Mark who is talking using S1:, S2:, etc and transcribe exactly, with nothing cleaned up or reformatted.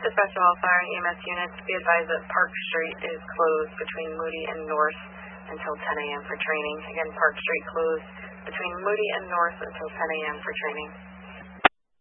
S1: Dispatch all fire and E M S units, be advised that Park Street is closed between Moody and North until ten a m for training. Again, Park Street closed between Moody and North until ten a m for training.